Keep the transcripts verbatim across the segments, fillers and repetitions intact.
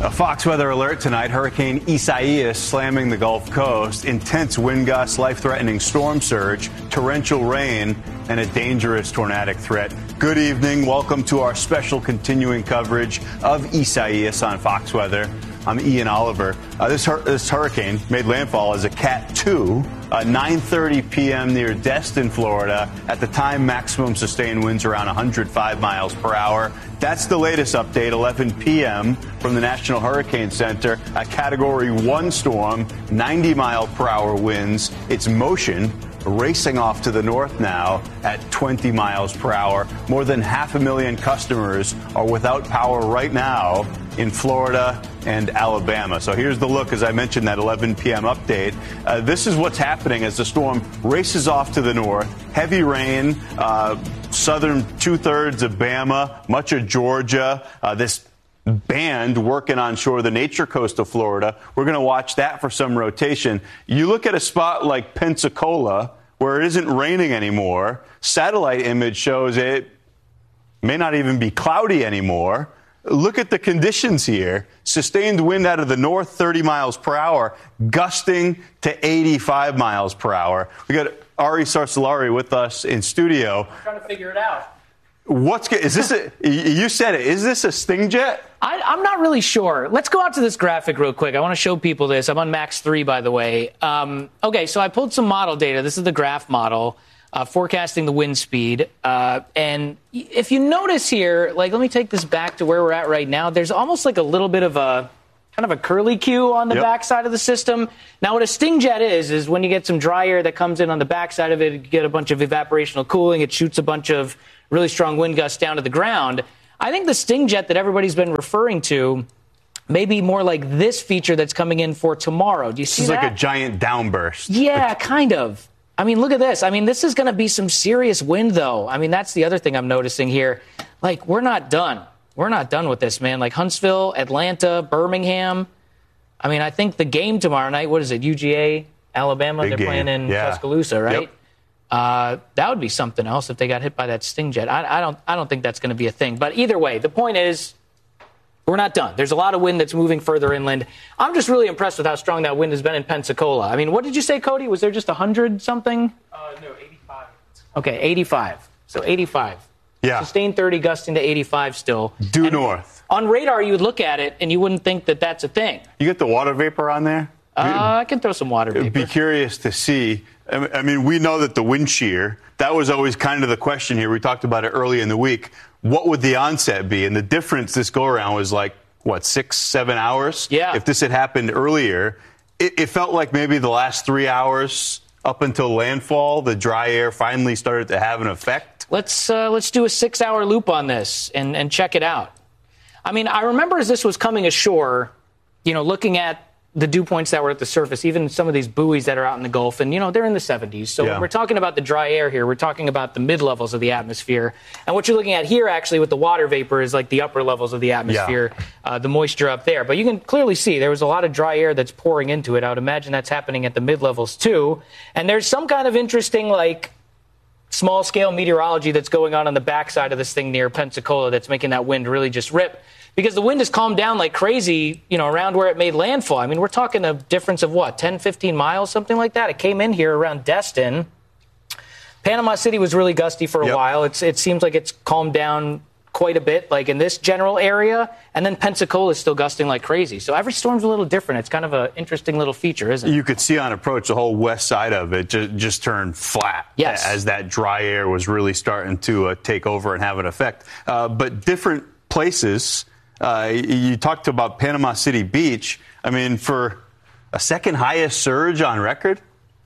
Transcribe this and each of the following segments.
A Fox weather alert tonight. Hurricane Isaias slamming the Gulf Coast. Intense wind gusts, life-threatening storm surge, torrential rain, and a dangerous tornadic threat. Good evening. Welcome to our special continuing coverage of Isaias on Fox Weather. I'm Ian Oliver. Uh, this, hur- this hurricane made landfall as a Cat two, uh, nine thirty p.m. near Destin, Florida. At the time, maximum sustained winds around one hundred five miles per hour. That's the latest update, eleven p.m. from the National Hurricane Center. A Category one storm, ninety mile per hour winds. Its motion racing off to the north now at twenty miles per hour. More than half a million customers are without power right now in Florida and Alabama. So here's the look, as I mentioned, that eleven p.m. update. Uh, this is what's happening as the storm races off to the north. Heavy rain, uh, southern two-thirds of Bama, much of Georgia. Uh, this band working on shore, the Nature Coast of Florida. We're going to watch that for some rotation. You look at a spot like Pensacola, where it isn't raining anymore. Satellite image shows it may not even be cloudy anymore. Look at the conditions here. Sustained wind out of the north, thirty miles per hour, gusting to eighty-five miles per hour. We got Ari Sarsalari with us in studio. I'm trying to figure it out. What's is this? A, you said it. Is this a Sting jet? I, I'm not really sure. Let's go out to this graphic real quick. I want to show people this. I'm on Max three, by the way. Um, okay, so I pulled some model data. This is the graph model uh, forecasting the wind speed. Uh, and if you notice here, like, let me take this back to where we're at right now. There's almost like a little bit of a kind of a curly Q on the yep. backside of the system. Now, what a Sting jet is, is when you get some dry air that comes in on the backside of it, you get a bunch of evaporational cooling. It shoots a bunch of really strong wind gusts down to the ground. I think the Sting jet that everybody's been referring to may be more like this feature that's coming in for tomorrow. Do you see that? This is like a giant downburst. Yeah, kind of. I mean, look at this. I mean, this is going to be some serious wind, though. I mean, that's the other thing I'm noticing here. Like, we're not done. We're not done with this, man. Like Huntsville, Atlanta, Birmingham. I mean, I think the game tomorrow night, what is it, U G A, Alabama? Big They're game. playing in yeah. Tuscaloosa, right? Yep. Uh, that would be something else if they got hit by that Sting jet. I, I don't I don't think that's going to be a thing. But either way, the point is we're not done. There's a lot of wind that's moving further inland. I'm just really impressed with how strong that wind has been in Pensacola. I mean, what did you say, Cody? Was there just one hundred something? Uh, no, eighty-five. Okay, eighty-five. So eighty-five. Yeah. Sustained thirty, gusting to eighty-five still. Due and north. On radar, you would look at it, and you wouldn't think that that's a thing. You get the water vapor on there? Uh, I can throw some water vapor. Be curious to see. I mean, we know that the wind shear, that was always kind of the question here. We talked about it early in the week. What would the onset be? And the difference this go-around was like, what, six, seven hours? Yeah. If this had happened earlier, it, it felt like maybe the last three hours up until landfall, the dry air finally started to have an effect. Let's uh, let's do a six-hour loop on this and, and check it out. I mean, I remember as this was coming ashore, you know, looking at the dew points that were at the surface, even some of these buoys that are out in the Gulf, and, you know, they're in the seventies. So yeah. when we're talking about the dry air here, we're talking about the mid-levels of the atmosphere. And what you're looking at here, actually, with the water vapor is like the upper levels of the atmosphere, yeah. uh, the moisture up there. But you can clearly see there was a lot of dry air that's pouring into it. I would imagine that's happening at the mid-levels, too. And there's some kind of interesting, like, small-scale meteorology that's going on on the backside of this thing near Pensacola that's making that wind really just rip. Because the wind has calmed down like crazy, you know, around where it made landfall. I mean, we're talking a difference of what, ten, fifteen miles, something like that. It came in here around Destin. Panama City was really gusty for a yep. while. It's, it seems like it's calmed down quite a bit, like in this general area. And then Pensacola is still gusting like crazy. So every storm's a little different. It's kind of an interesting little feature, isn't it? You could see on approach the whole west side of it just, just turned flat yes. as that dry air was really starting to uh, take over and have an effect. Uh, but different places. Uh, you talked about Panama City Beach. I mean, for a second highest surge on record?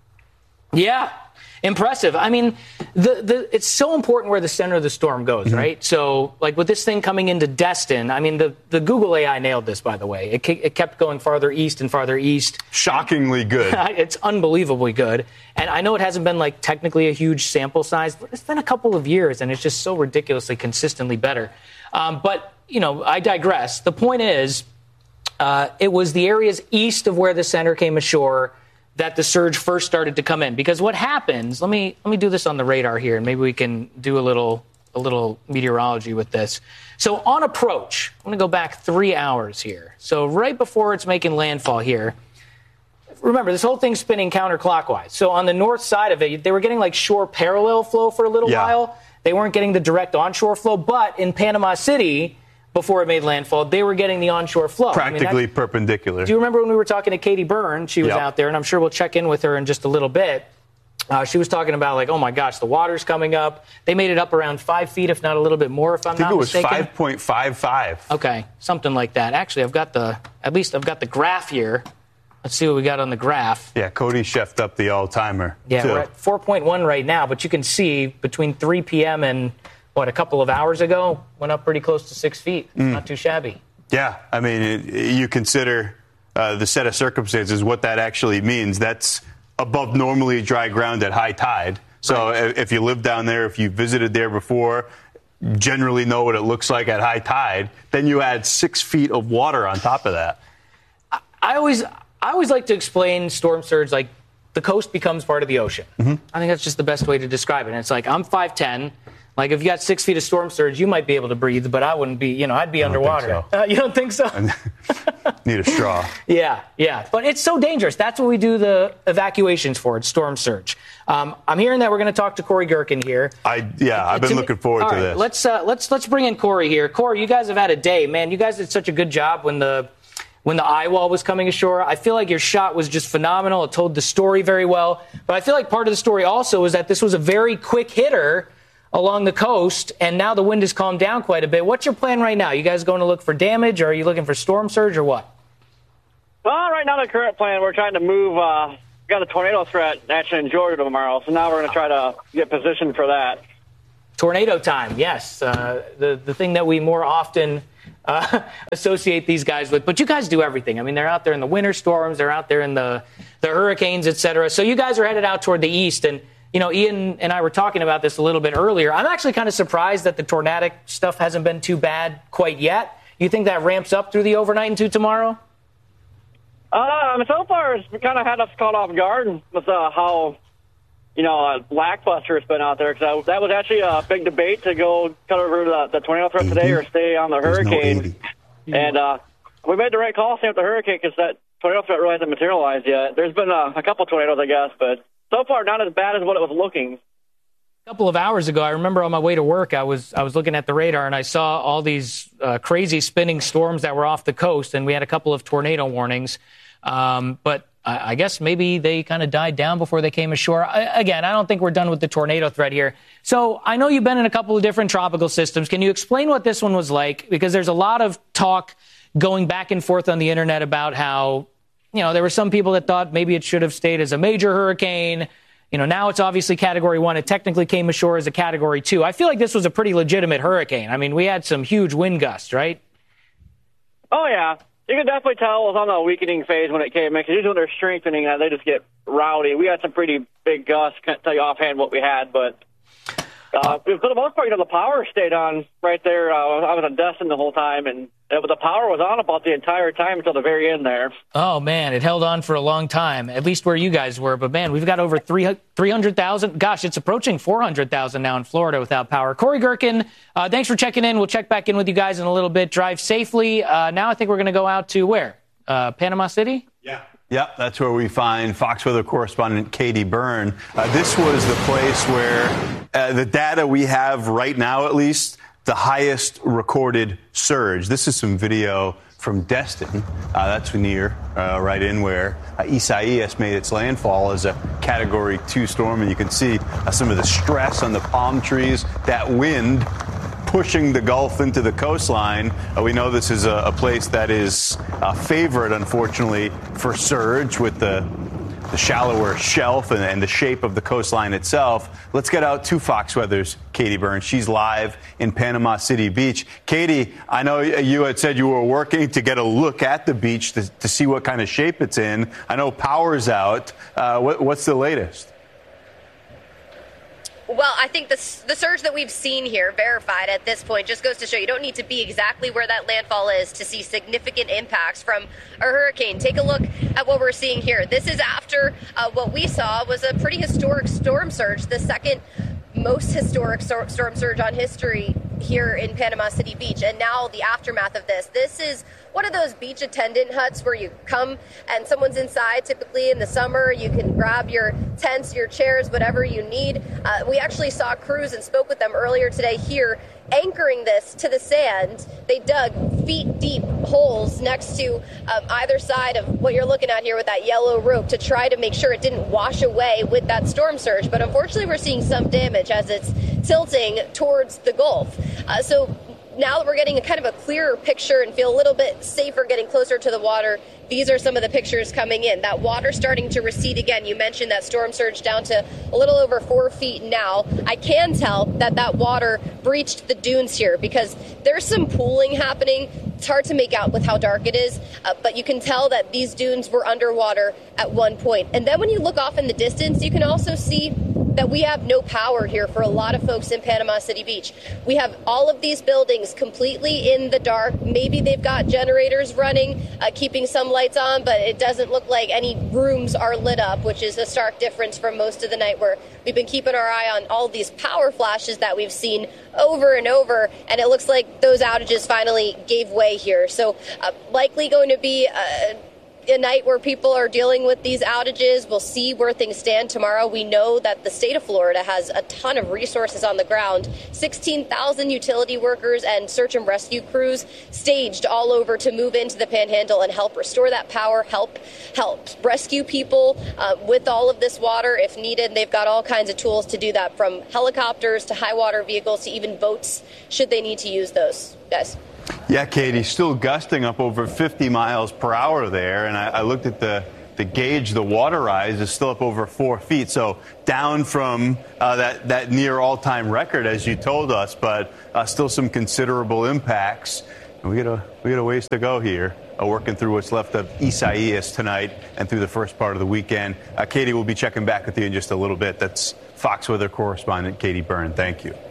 Yeah, impressive. I mean, the, the it's so important where the center of the storm goes, mm-hmm. right? So, like with this thing coming into Destin, I mean, the, the Google A I nailed this, by the way. It, it kept going farther east and farther east. Shockingly good. It's unbelievably good. And I know it hasn't been, like, technically a huge sample size, but it's been a couple of years, and it's just so ridiculously consistently better. Um, but... You know, I digress. The point is, uh, it was the areas east of where the center came ashore that the surge first started to come in. Because what happens, let me let me do this on the radar here, and maybe we can do a little a little meteorology with this. So on approach, I'm going to go back three hours here. So right before it's making landfall here, remember, this whole thing's spinning counterclockwise. So on the north side of it, they were getting like shore parallel flow for a little yeah. while. They weren't getting the direct onshore flow. But in Panama City, before it made landfall, they were getting the onshore flow. Practically I mean, that, perpendicular. Do you remember when we were talking to Katie Byrne? She was yep. out there, and I'm sure we'll check in with her in just a little bit. Uh, she was talking about, like, oh, my gosh, the water's coming up. They made it up around five feet, if not a little bit more, if I'm not mistaken. I think it was five point five five. Okay, something like that. Actually, I've got the, at least I've got the graph here. Let's see what we got on the graph. Yeah, Cody chefed up the all-timer. Yeah, too. We're at four point one right now, but you can see between three p.m. and, what, a couple of hours ago, went up pretty close to six feet. Mm. Not too shabby. Yeah, I mean, it, you consider uh, the set of circumstances, what that actually means. That's above normally dry ground at high tide. So right. if you live down there, if you visited there before, generally know what it looks like at high tide, then you add six feet of water on top of that. I, I always... I always like to explain storm surge like the coast becomes part of the ocean. Mm-hmm. I think that's just the best way to describe it. And it's like, I'm five ten. Like, if you got six feet of storm surge, you might be able to breathe, but I wouldn't be, you know, I'd be I underwater. So. Uh, you don't think so? Need a straw. Yeah, yeah. But it's so dangerous. That's what we do the evacuations for. It's storm surge. Um, I'm hearing that we're going to talk to Corey Gerken here. I Yeah, I've been to looking forward me, to right, this. Let's, uh, let's, let's bring in Corey here. Corey, you guys have had a day. Man, you guys did such a good job when the... When the eye wall was coming ashore. I feel like your shot was just phenomenal. It told the story very well. But I feel like part of the story also is that this was a very quick hitter along the coast, and now the wind has calmed down quite a bit. What's your plan right now? You guys going to look for damage, or are you looking for storm surge, or what? Well, right now the current plan, we're trying to move. Uh, we got a tornado threat actually in Georgia tomorrow, so now we're going to try to get positioned for that. Tornado time, yes. Uh, the, the thing that we more often... Uh, associate these guys with, but you guys do everything. I mean, they're out there in the winter storms, they're out there in the, the hurricanes, et cetera. So you guys are headed out toward the east, and you know, Ian and I were talking about this a little bit earlier. I'm actually kind of surprised that the tornadic stuff hasn't been too bad quite yet. You think that ramps up through the overnight into tomorrow? Uh, I mean, so far it's kind of had us caught off guard with uh, how, you know, uh, lackluster it's been out there. Because that was actually a big debate to go cut over the, the tornado threat today or stay on the hurricane. No and uh, we made the right call staying with the hurricane because that tornado threat really hasn't materialized yet. There's been uh, a couple tornadoes, I guess, but so far not as bad as what it was looking. A couple of hours ago, I remember on my way to work, I was I was looking at the radar and I saw all these uh, crazy spinning storms that were off the coast, and we had a couple of tornado warnings. Um, but I guess maybe they kind of died down before they came ashore. I, again, I don't think we're done with the tornado threat here. So I know you've been in a couple of different tropical systems. Can you explain what this one was like? Because there's a lot of talk going back and forth on the internet about how, you know, there were some people that thought maybe it should have stayed as a major hurricane. You know, now it's obviously category one. It technically came ashore as a category two. I feel like this was a pretty legitimate hurricane. I mean, we had some huge wind gusts, right? Oh, yeah. You can definitely tell it was on the weakening phase when it came in, because usually when they're strengthening, uh, they just get rowdy. We had some pretty big gusts. Can't tell you offhand what we had, but uh, for the most part, you know, the power stayed on right there. Uh, I was on Destin the whole time, and uh, the power was on about the entire time until the very end there. Oh, man, it held on for a long time, at least where you guys were. But, man, we've got over three hundred thousand. Gosh, it's approaching four hundred thousand now in Florida without power. Corey Gerken, uh, thanks for checking in. We'll check back in with you guys in a little bit. Drive safely. Uh, now I think we're going to go out to where? Uh, Panama City? Yeah. Yeah, that's where we find Fox weather correspondent Katie Byrne. Uh, this was the place where uh, the data we have right now, at least, the highest recorded surge. This is some video from Destin. Uh, that's near, uh, right in where uh, Isaias made its landfall as a Category two storm. And you can see uh, some of the stress on the palm trees, that wind pushing the Gulf into the coastline. Uh, we know this is a, a place that is uh, favored, unfortunately, for surge with the, the shallower shelf and, and the shape of the coastline itself. Let's get out to Fox Weather's Katie Byrne. She's live in Panama City Beach. Katie, I know you had said you were working to get a look at the beach to, to see what kind of shape it's in. I know power's out. Uh, what, what's the latest? Well, I think the, the surge that we've seen here, verified at this point, just goes to show you don't need to be exactly where that landfall is to see significant impacts from a hurricane. Take a look at what we're seeing here. This is after uh, what we saw was a pretty historic storm surge, the second most historic storm surge on history here in Panama City Beach. And now the aftermath of this. This is one of those beach attendant huts where you come and someone's inside. Typically in the summer, you can grab your tents, your chairs, whatever you need. Uh, we actually saw crews and spoke with them earlier today here, anchoring this to the sand. They dug feet deep holes next to um, either side of what you're looking at here with that yellow rope to try to make sure it didn't wash away with that storm surge. But unfortunately, we're seeing some damage as it's tilting towards the Gulf. Uh, so now that we're getting a kind of a clearer picture and feel a little bit safer getting closer to the water, these are some of the pictures coming in. That water starting to recede again. You mentioned that storm surge down to a little over four feet now. I can tell that that water breached the dunes here because there's some pooling happening. It's hard to make out with how dark it is, uh, but you can tell that these dunes were underwater at one point. And then when you look off in the distance, you can also see that we have no power here for a lot of folks in Panama City Beach. We have all of these buildings completely in the dark. Maybe they've got generators running, uh, keeping some lights on, but it doesn't look like any rooms are lit up, which is a stark difference from most of the night where we've been keeping our eye on all these power flashes that we've seen over and over, and it looks like those outages finally gave way here. So uh, likely going to be uh, a night where people are dealing with these outages. We'll see where things stand tomorrow. We know that the state of Florida has a ton of resources on the ground, sixteen thousand utility workers and search and rescue crews staged all over to move into the Panhandle and help restore that power, help help rescue people uh, with all of this water if needed. They've got all kinds of tools to do that, from helicopters to high water vehicles to even boats should they need to use those. Guys. Yeah, Katie, still gusting up over fifty miles per hour there. And I, I looked at the, the gauge, the water rise is still up over four feet. So down from uh, that, that near all-time record, as you told us, but uh, still some considerable impacts. And we got a, we got a ways to go here, uh, working through what's left of Isaias tonight and through the first part of the weekend. Uh, Katie, we'll be checking back with you in just a little bit. That's Fox Weather correspondent Katie Byrne. Thank you.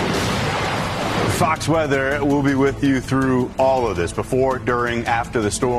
Fox Weather will be with you through all of this, before, during, after the storm.